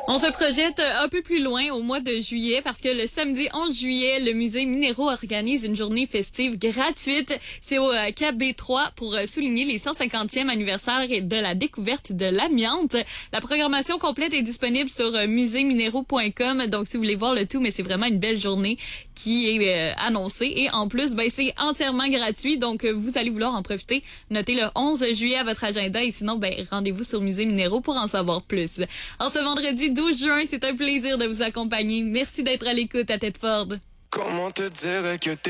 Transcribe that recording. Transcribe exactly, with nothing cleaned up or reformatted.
On se projette un peu plus loin au mois de juillet parce que le samedi onze juillet, le musée Minéraux organise une journée festive gratuite. C'est au euh, K B trois pour euh, souligner les cent cinquantième anniversaire de la découverte de l'amiante. La programmation complète est disponible sur euh, musée minéraux point com. Donc, si vous voulez voir le tout, mais c'est vraiment une belle journée qui est euh, annoncée. Et en plus, ben c'est entièrement gratuit. Donc, euh, vous allez vouloir en profiter. Notez le onze juillet à votre agenda et sinon, ben rendez-vous sur Musée Minéraux pour en savoir plus. En ce vendredi douze juin, c'est un plaisir de vous accompagner. Merci d'être à l'écoute à Tedford. Comment te dire que t'es